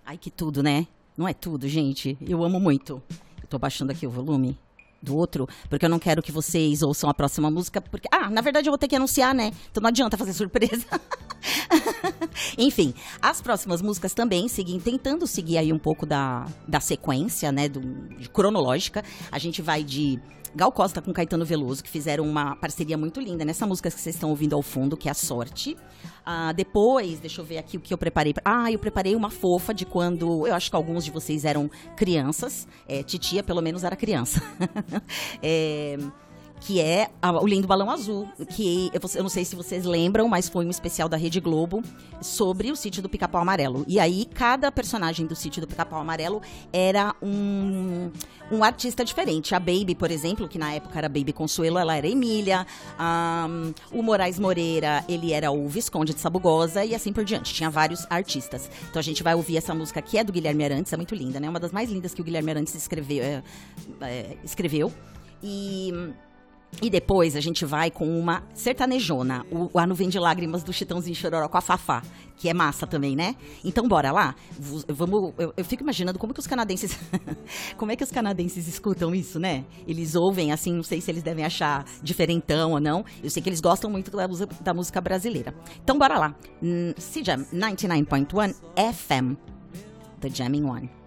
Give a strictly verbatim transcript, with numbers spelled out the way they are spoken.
Ai, que tudo, né? Não é tudo, gente. Eu amo muito. Eu tô baixando aqui o volume do outro, porque eu não quero que vocês ouçam a próxima música, porque... Ah, na verdade eu vou ter que anunciar, né? Então não adianta fazer surpresa. Enfim, as próximas músicas também seguem, tentando seguir aí um pouco da, da sequência, né? Do, de cronológica. A gente vai de Gal Costa com Caetano Veloso, que fizeram uma parceria muito linda nessa música que vocês estão ouvindo ao fundo, que é A Sorte. Ah, depois, deixa eu ver aqui o que eu preparei. Ah, eu preparei uma fofa de quando... Eu acho que alguns de vocês eram crianças. É, titia, pelo menos, era criança. é... que é a, o Lindo Balão Azul, que eu, eu não sei se vocês lembram, mas foi um especial da Rede Globo sobre o Sítio do Pica-Pau Amarelo. E aí, cada personagem do Sítio do Pica-Pau Amarelo era um, um artista diferente. A Baby, por exemplo, que na época era Baby Consuelo, ela era Emília. Um, o Moraes Moreira, ele era o Visconde de Sabugosa e assim por diante. Tinha vários artistas. Então a gente vai ouvir essa música que é do Guilherme Arantes, é muito linda, né? Uma das mais lindas que o Guilherme Arantes escreveu. É, é, escreveu. E... E depois a gente vai com uma sertanejona, o A Nuvem de Lágrimas do Chitãozinho Chororó com a Fafá, que é massa também, né? Então bora lá? Vamos, eu, eu fico imaginando como que os canadenses... como é que os canadenses escutam isso, né? Eles ouvem, assim, não sei se eles devem achar diferentão ou não. Eu sei que eles gostam muito da, da música brasileira. Então bora lá. C J A M noventa e nove ponto um F M, The Jamming One.